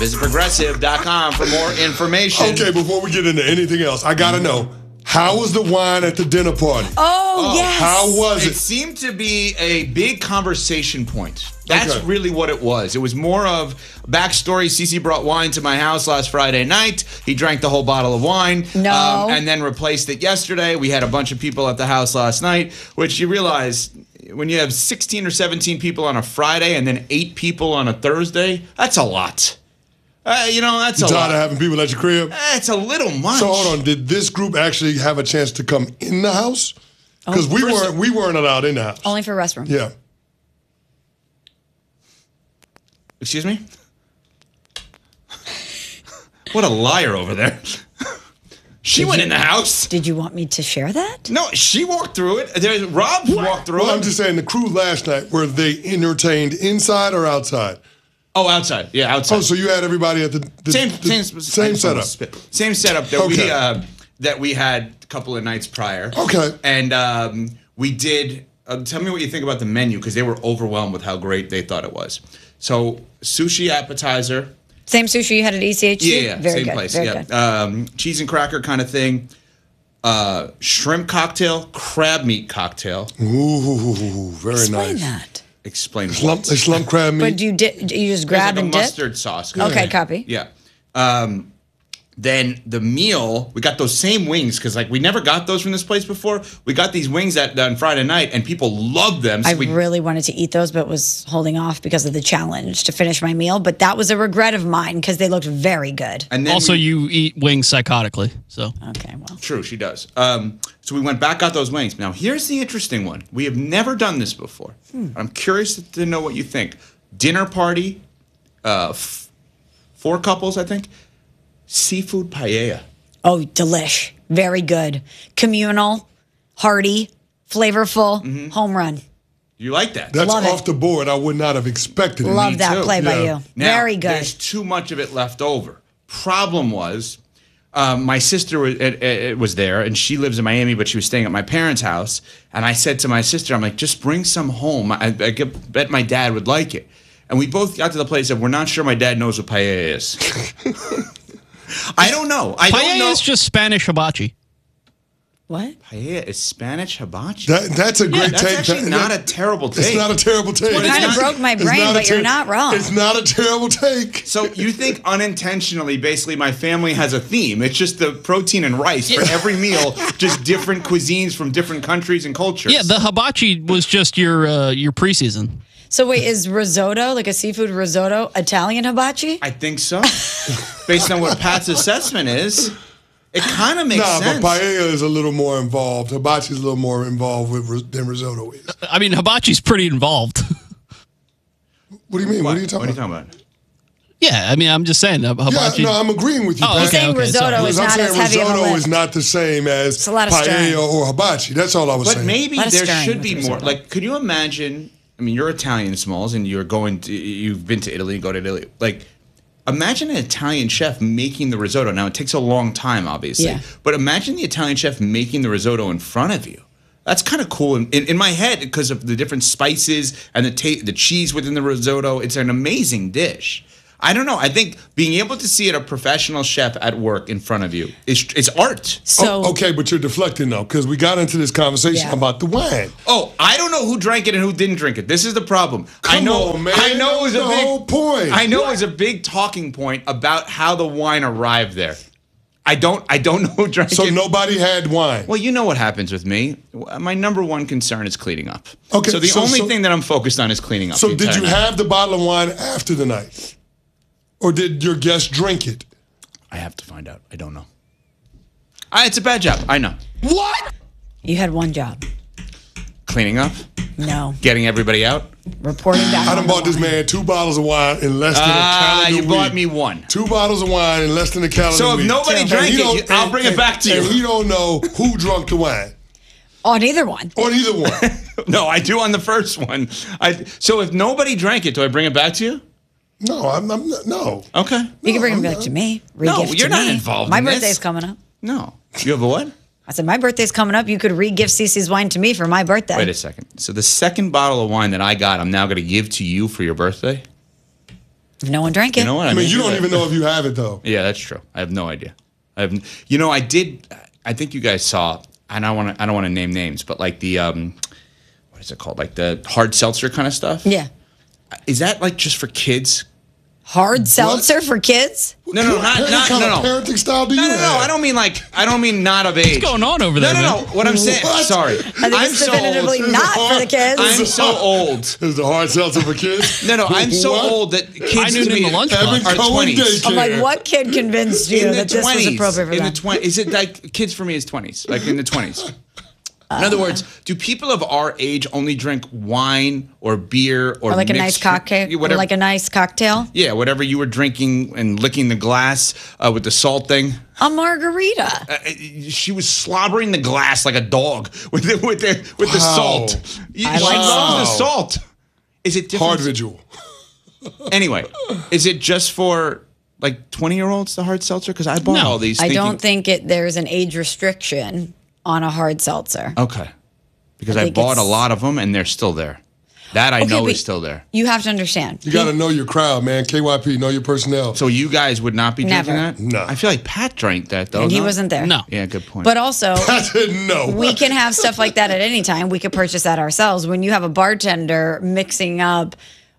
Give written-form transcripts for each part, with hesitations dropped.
Visit Progressive.com for more information. Okay, before we get into anything else, I got to know, how was the wine at the dinner party? Oh, yes. How was It it? seemed to be a big conversation point. That's Okay. really what it was. It was more of backstory. Cece brought wine to my house last Friday night. He drank the whole bottle of wine. No. And then replaced it yesterday. We had a bunch of people at the house last night, which you realize when you have 16 or 17 people on a Friday and then 8 people on a Thursday, that's a lot. That's You a tired of lot. having people at your crib? It's a little much. So hold on, did this group actually have a chance to come in the house? Because we weren't allowed in the house. Only for restroom. Yeah. Excuse me? What a liar over there. She went in the house. Did you want me to share that? No, she walked through it. Rob walked through Well, it. I'm just saying, the crew last night, were they entertained inside or outside? Oh, outside. Yeah, outside. Oh, so you had everybody at the same setup. Same setup that Okay. that we had a couple of nights prior. Okay. And we did. Tell me what you think about the menu, because they were overwhelmed with how great they thought it was. So sushi appetizer. Same sushi you had at ECHC? Yeah, Very same good. place. Very Yeah, good. cheese and cracker kind of thing. Shrimp cocktail, crab meat cocktail. Ooh, very Explain nice. that. Explain Slump, what? slump crab meat. But you just It's grab like and a dip? mustard sauce. Okay, copy. Yeah. Then the meal, we got those same wings, because we never got those from this place before. We got these wings on Friday night, and people loved them. So I really wanted to eat those, but was holding off because of the challenge to finish my meal. But that was a regret of mine because they looked very good. and then Also, you eat wings psychotically, so. Okay, well. True, she does. So we went back, got those wings. Now, here's the interesting one. We have never done this before. I'm curious to know what you think. Dinner party, 4 couples, I think. Seafood paella. Oh, delish. Very good. Communal, hearty, flavorful, home run. You like that? That's Love it. off the board. I would not have expected it. Love that too. play by Yeah. you. Now, Very good. There's too much of it left over. Problem was, my sister was there, and she lives in Miami, but she was staying at my parents' house. And I said to my sister, I'm like, just bring some home. I bet my dad would like it. And we both got to the place of we're not sure my dad knows what paella is. I don't know. I don't Paella know. is just Spanish hibachi. What? Paella is Spanish hibachi. That's a great That's take. actually not a terrible take. It's not a terrible take. Well, it kind of broke my It's brain, not a but you're not wrong. It's not a terrible take. So you think unintentionally, basically, my family has a theme. It's just the protein and rice for every meal, just different cuisines from different countries and cultures. Yeah, the hibachi was just your preseason. So wait, is risotto, like a seafood risotto, Italian hibachi? I think so. Based on what Pat's assessment is, it kind of makes sense. But paella is a little more involved. Hibachi is a little more involved than risotto is. I mean, hibachi's pretty involved. What do you mean? What are you talking about? Yeah, I mean, I'm just saying. Hibachi. Yeah, no, I'm agreeing with you. Oh, Pat. okay, saying risotto sorry. is I'm not saying as heavy of a risotto lift. is not the same as a lot of stirring. paella or hibachi. That's all I was But saying. maybe Lot of there stirring should with be more. risotto. Like, could you imagine? I mean, you're Italian, Smalls, and you've been to Italy, go to Italy. Like, imagine an Italian chef making the risotto. Now, it takes a long time, obviously. Yeah. But imagine the Italian chef making the risotto in front of you. That's kind of cool in my head because of the different spices and the cheese within the risotto. It's an amazing dish. I don't know. I think being able to see a professional chef at work in front of you is art. So Okay, but you're deflecting though, because we got into this conversation Yeah. about the wine. Oh, I don't know who drank it and who didn't drink it. This is the problem. I Come know, on, man. I know it was That's a the big whole point. I know it was a big talking point about how the wine arrived there. I don't know who drank So it. nobody had wine. Well, you know what happens with me. My number one concern is cleaning up. Okay, So the so- only so- thing that I'm focused on is cleaning up. So the did entire you night. have the bottle of wine after the night? Or did your guest drink it? I have to find out. I don't know. It's a bad job. I know. What? you had one job. Cleaning up, No. getting everybody out. Reporting back. I on done the bought this wine. man 2 bottles of wine in less than a calendar You week. bought me one. 2 bottles of wine in less than a calendar So if week. nobody And drank he it, don't- I'll bring it back to you. And he don't know who drunk the wine. On either one. On either one. No, I do on the first one. So if nobody drank it, do I bring it back to you? No, I'm not. No. Okay. You can bring them I'm back not. to me. No, Re-gift you're to not me. involved My in this. birthday's coming up. No. You have a what? I said, my birthday's coming up. You could re-gift Cece's wine to me for my birthday. Wait a second. So the second bottle of wine that I got, I'm now going to give to you for your birthday? If no one drank it. You know what? I mean, you do don't that. even know if you have it though. Yeah, that's true. I have no idea. I have. You know, I did. I think you guys saw. And I don't want to name names, but like the what is it called? Like the hard seltzer kind of stuff. Yeah. Is that like just for kids? Hard seltzer for kids? No, not What kind of parenting style do you No. have? I don't mean not of age. What's going on over there, No. man? What I'm saying. What? Sorry. I think it's definitively old. not for the kids. I'm so old. Is the hard seltzer for kids? No. I'm so What? old that kids I knew to it in me the lunchbox. Evan are Cohen 20s. daycare. I'm like, what kid convinced you In the that this was 20s. appropriate for In them? the 20s. Is it like kids for me is 20s? Like in the 20s. In other words, do people of our age only drink wine or beer or Or like a nice mixed cocktail? Or whatever? like a nice cocktail? Yeah, whatever you were drinking and licking the glass with the salt thing. A margarita. She was slobbering the glass like a dog with the salt. She I like loves the salt. salt. Is it different? Hard visual. Anyway, is it just for like 20-year-olds, the hard seltzer? Because I bought No. all these. I thinking, don't think there's an age restriction on a hard seltzer. Okay. Because I think bought a it's- lot of them and they're still there. That I Okay, know but is still there. You have to understand. You got to know your crowd, man. KYP, know your personnel. So you guys would not be drinking Never. that? No. I feel like Pat drank that though. And he no? wasn't there. No. Yeah, good point. But also, I didn't know. we can have stuff like that at any time. We could purchase that ourselves. When you have a bartender mixing up,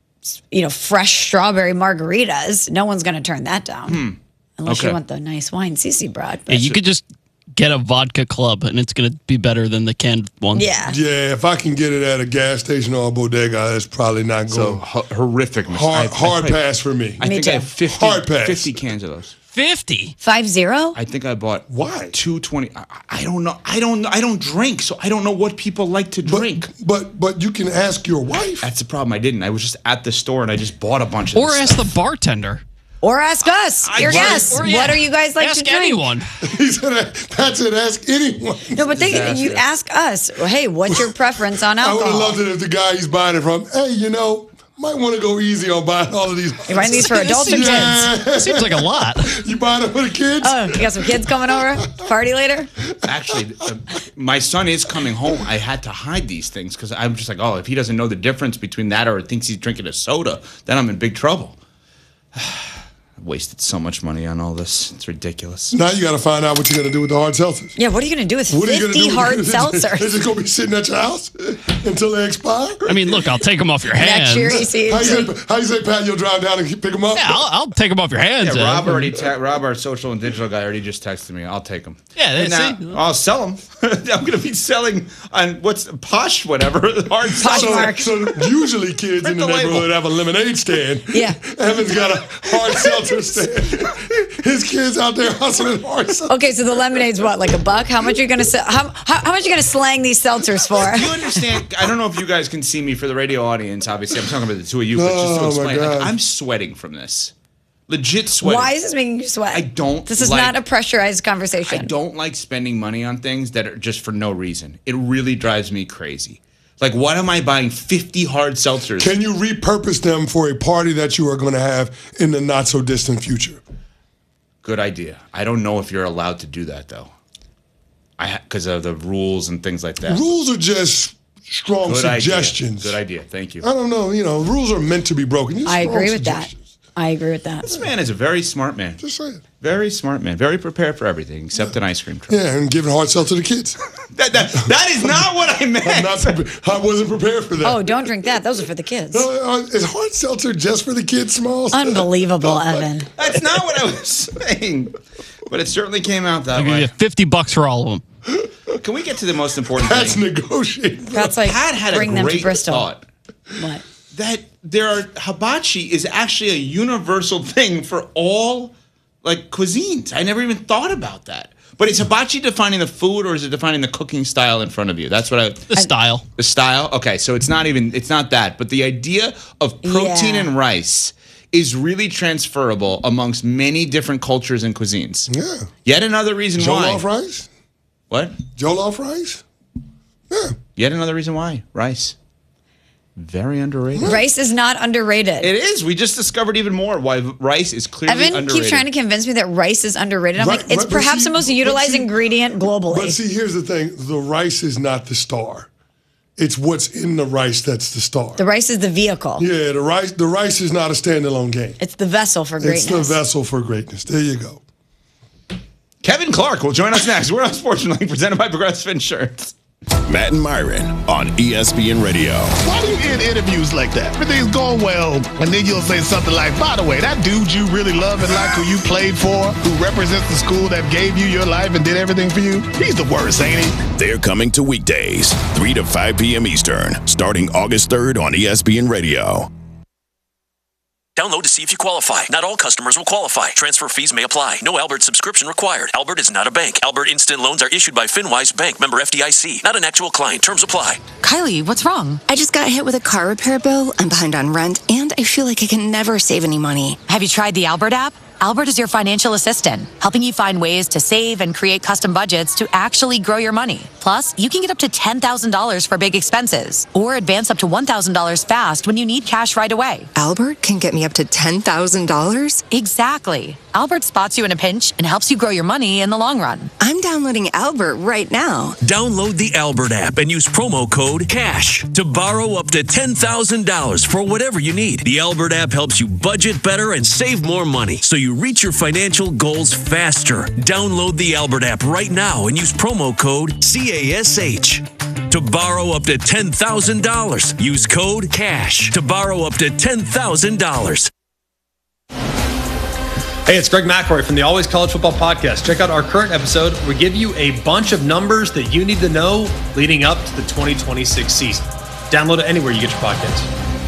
fresh strawberry margaritas, no one's going to turn that down. Unless Okay. you want the nice wine Cece brought. Yeah, you could just get a vodka club, and it's going to be better than the canned one. Yeah. Yeah, if I can get it at a gas station or a bodega, it's probably not so going. horrific. Hard pass for me. I Me think I too. have 50, Hard pass. 50 cans of those. 50. 5-0? I think I bought Why? 220. I don't know. I don't drink, so I don't know what people like to drink. But you can ask your wife. That's the problem. I didn't. I was just at the store and I just bought a bunch of Or this ask stuff. the bartender. Or ask us, your guests. Or, yeah, What are you guys like ask to drink? anyone. He said, "That's it. Ask anyone." No, but you ask us. Hey, what's your preference on I would have alcohol? loved it if the guy he's buying it from. Hey, might want to go easy on buying all of these. You buying these for adults or kids? Yeah. Seems like a lot. You buying it for the kids? Oh, you got some kids coming over? Party later? Actually, my son is coming home. I had to hide these things because I'm just like, oh, if he doesn't know the difference between that or thinks he's drinking a soda, then I'm in big trouble. I wasted so much money on all this. It's ridiculous. Now you got to find out what you're going to do with the hard seltzers. Yeah, what are you going to do with What are you going to 50 do? hard They're seltzers? just going to be sitting at your house until they expire? I mean, look, I'll take them off your hands. Next year, you see. How you say, Pat, you'll drive down and pick them up? Yeah, I'll take them off your hands. Yeah, Ed. Rob, our social and digital guy, already just texted me. I'll take them. Yeah, And see? I'll sell them. I'm going to be selling on what's Posh, whatever. Hard Poshmark. seltzer. So usually kids in Print the the label. neighborhood have a lemonade stand. Yeah. Evan's got a hard seltzer stand. His kids out there hustling hard seltzer. Okay, so the lemonade's what, like $1? How much are you going to sell? How much are you going to slang these seltzers for? Do you understand? I don't know if you guys can see me for the radio audience. Obviously, I'm talking about the two of you, but just to Oh, my explain, like, God. I'm sweating from this. Legit sweating. Why is this making you sweat? I don't This is like- not a pressurized conversation. I don't like spending money on things that are just for no reason. It really drives me crazy. Like, what am I buying 50 hard seltzers? Can you repurpose them for a party that you are going to have in the not so distant future? Good idea. I don't know if you're allowed to do that though. Because of the rules and things like that. Rules are just strong Good suggestions. idea. Good idea. Thank you. I don't know. Rules are meant to be broken. Just I strong agree with that. suggestions. I agree with that. This man is a very smart man. Just saying. Very smart man. Very prepared for everything except an ice cream truck. Yeah, and giving hard seltzer to the kids. That is not what I meant. I wasn't prepared for that. Oh, don't drink that. Those are for the kids. Is hard seltzer just for the kids, Smalls? Unbelievable, Evan. That's not what I was saying. But it certainly came out that I'll give you way. $50 for all of them. Can we get to the most important That's thing? negotiating. That's like Pat had bring a them to great Bristol. thought What? that hibachi is actually a universal thing for all cuisines. I never even thought about that. But is hibachi defining the food or is it defining the cooking style in front of you? That's what The style. the style. Okay, so it's not that. But the idea of protein Yeah. and rice is really transferable amongst many different cultures and cuisines. Yeah. Yet another reason Jollof why. rice? What? Jollof rice? Yeah. Yet another reason why. Rice. Very underrated. Rice is not underrated. It is. We just discovered even more why rice is clearly Evan underrated. keeps trying to convince me that rice is underrated. I'm Right, like, it's right, but perhaps see- the most but utilized see- ingredient globally. But see, here's the thing. The rice is not the star. It's what's in the rice that's the star. The rice is the vehicle. Yeah, the rice is not a standalone game. It's the vessel for greatness. It's the vessel for greatness. There you go. Kevin Clark will join us next. We're on Sports Link, presented by Progressive Insurance. Matt and Myron on ESPN Radio. Why do you end interviews like that? Everything's going well, and then you'll say something like, by the way, that dude you really love and like who you played for, who represents the school that gave you your life and did everything for you, he's the worst, ain't he? They're coming to weekdays, 3 to 5 p.m. Eastern, starting August 3rd on ESPN Radio. Download to see if you qualify. Not all customers will qualify. Transfer fees may apply. No Albert subscription required. Albert is not a bank. Albert Instant Loans are issued by FinWise Bank, member FDIC. Not an actual client. Terms apply. Kylie, what's wrong? I just got hit with a car repair bill. I'm behind on rent, and I feel like I can never save any money. Have you tried the Albert app? Albert is your financial assistant, helping you find ways to save and create custom budgets to actually grow your money. Plus, you can get up to $10,000 for big expenses or advance up to $1,000 fast when you need cash right away. Albert can get me up to $10,000? Exactly. Albert spots you in a pinch and helps you grow your money in the long run. I'm downloading Albert right now. Download the Albert app and use promo code CASH to borrow up to $10,000 for whatever you need. The Albert app helps you budget better and save more money, so you reach your financial goals faster. Download the Albert app right now and use promo code CASH to borrow up to $10,000. Use code CASH to borrow up to $10,000. Hey, it's Greg McElroy from the Always College Football Podcast. Check out our current episode. We give you a bunch of numbers that you need to know leading up to the 2026 season. Download it anywhere you get your podcasts.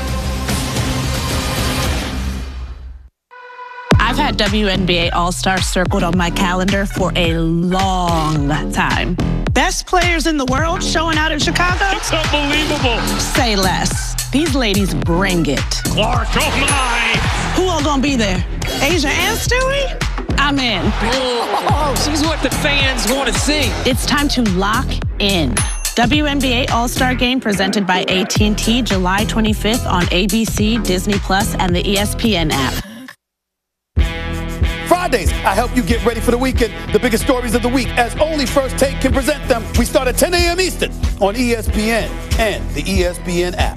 I've had WNBA All-Star circled on my calendar for a long time. Best players in the world showing out in Chicago? It's unbelievable. Say less. These ladies bring it. Clark, oh my! Who all gonna be there? Asia and Stewie? I'm in. Oh, she's what the fans want to see. It's time to lock in. WNBA All-Star Game presented by AT&T, July 25th on ABC, Disney Plus, and the ESPN app. Fridays, I help you get ready for the weekend. The biggest stories of the week, as only First Take can present them. We start at 10 a.m. Eastern on ESPN and the ESPN app.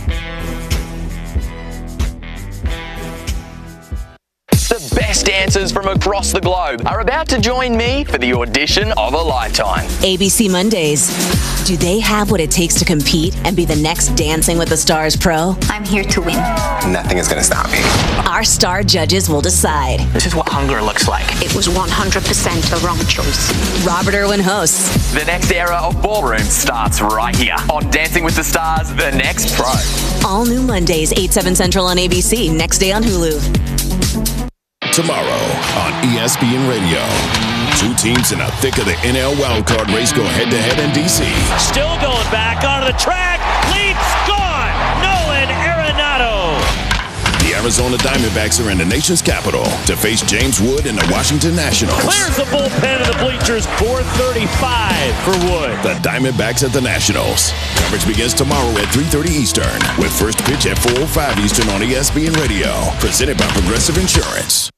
The best dancers from across the globe are about to join me for the audition of a lifetime. ABC Mondays. Do they have what it takes to compete and be the next Dancing with the Stars pro? I'm here to win. Nothing is going to stop me. Our star judges will decide. This is what hunger looks like. It was 100% a wrong choice. Robert Irwin hosts. The next era of ballroom starts right here on Dancing with the Stars, The Next Pro. All new Mondays, 8/7 Central on ABC. Next day on Hulu. Tomorrow on ESPN Radio. Two teams in the thick of the NL wildcard race go head-to-head in D.C. Still going back onto the track. Leaps gone. Nolan Arenado. The Arizona Diamondbacks are in the nation's capital to face James Wood and the Washington Nationals. Clears the bullpen of the bleachers. 4:35 for Wood. The Diamondbacks at the Nationals. Coverage begins tomorrow at 3:30 Eastern with first pitch at 4:05 Eastern on ESPN Radio. Presented by Progressive Insurance.